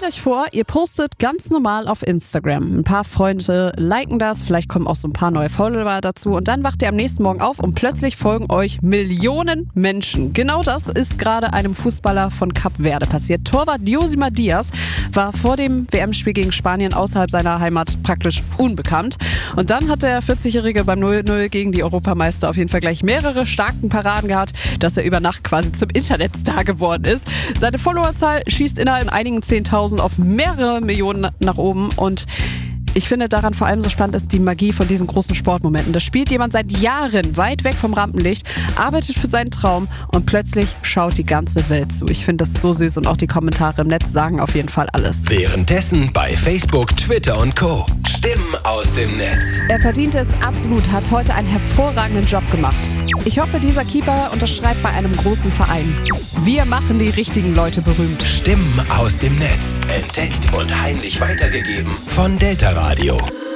Stellt euch vor, ihr postet ganz normal auf Instagram. Ein paar Freunde liken das, vielleicht kommen auch so ein paar neue Follower dazu und dann wacht ihr am nächsten Morgen auf und plötzlich folgen euch Millionen Menschen. Genau das ist gerade einem Fußballer von Kap Verde passiert. Torwart Josimar Diaz war vor dem WM-Spiel gegen Spanien außerhalb seiner Heimat praktisch unbekannt. Und dann hat der 40-Jährige beim 0-0 gegen die Europameister auf jeden Fall gleich mehrere starken Paraden gehabt, dass er über Nacht quasi zum Internetstar geworden ist. Seine Followerzahl schießt innerhalb einigen 10.000 auf mehrere Millionen nach oben und ich finde daran vor allem so spannend ist die Magie von diesen großen Sportmomenten. Da spielt jemand seit Jahren weit weg vom Rampenlicht, arbeitet für seinen Traum und plötzlich schaut die ganze Welt zu. Ich finde das so süß und auch die Kommentare im Netz sagen auf jeden Fall alles. Währenddessen bei Facebook, Twitter und Co. Stimmen aus dem Netz. Er verdient es absolut, hat heute einen hervorragenden Job gemacht. Ich hoffe, dieser Keeper unterschreibt bei einem großen Verein. Wir machen die richtigen Leute berühmt. Stimmen aus dem Netz. Entdeckt und heimlich weitergegeben von Delta Radio.